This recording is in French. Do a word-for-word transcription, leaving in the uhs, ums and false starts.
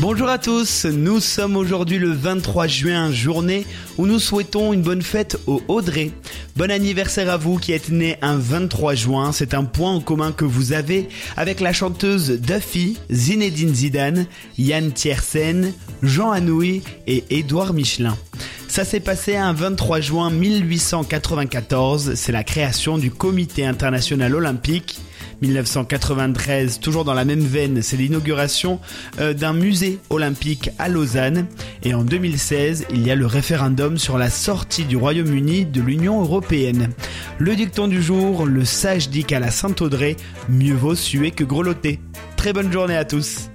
Bonjour à tous, nous sommes aujourd'hui le vingt-trois juin, journée où nous souhaitons une bonne fête au Audrey. Bon anniversaire à vous qui êtes né un vingt-trois juin, c'est un point en commun que vous avez avec la chanteuse Duffy, Zinedine Zidane, Yann Tiersen, Jean Anouilh et Édouard Michelin. Ça s'est passé un vingt-trois juin mille huit cent quatre-vingt-quatorze, c'est la création du Comité international olympique. mille neuf cent quatre-vingt-treize, toujours dans la même veine, c'est l'inauguration euh, d'un musée olympique à Lausanne. Et en deux mille seize, il y a le référendum sur la sortie du Royaume-Uni de l'Union européenne. Le dicton du jour, le sage dit qu'à la Saint-Audrey, mieux vaut suer que grelotter. Très bonne journée à tous.